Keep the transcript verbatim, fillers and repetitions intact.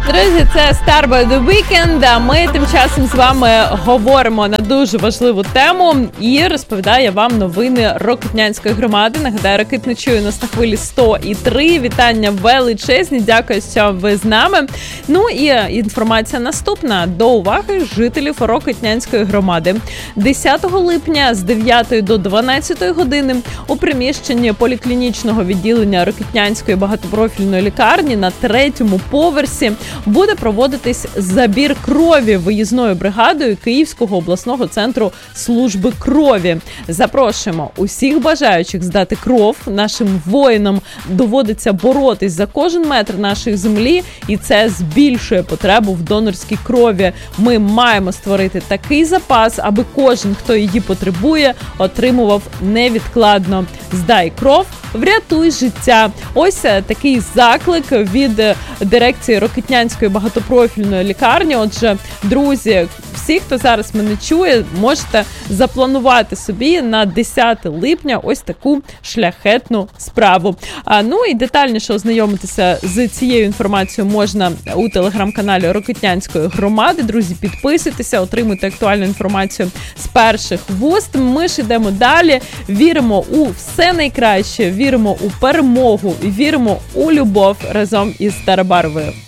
Друзі, це Starboy The Weekend, а ми тим часом з вами говоримо на дуже важливу тему і розповідаю вам новини Рокитнянської громади. Нагадаю, Рокитне чує нас на хвилі сто три. Вітання величезні, дякую, що ви з нами. Ну і інформація наступна. До уваги жителів Рокитнянської громади. десятого липня з дев'ятої до дванадцятої години у приміщенні поліклінічного відділення Рокитнянської багатопрофільної лікарні на третьому поверсі буде проводитись забір крові виїзною бригадою Київського обласного центру служби крові. Запрошуємо усіх бажаючих здати кров. Нашим воїнам доводиться боротись за кожен метр нашої землі, і це збільшує потребу в донорській крові. Ми маємо створити такий запас, аби кожен, хто її потребує, отримував невідкладно. Здай кров, врятуй життя. Ось такий заклик від дирекції Рокитнянської багатопрофільної лікарні. Отже, друзі, всі, хто зараз мене чує, можете запланувати собі на десяте липня ось таку шляхетну справу. А, ну і детальніше ознайомитися з цією інформацією можна у телеграм-каналі Рокитнянської громади. Друзі, підписуйтеся, отримуйте актуальну інформацію з перших вуст. Ми ж йдемо далі, віримо у все найкраще, віримо у перемогу і віримо у любов разом із Старобаровою.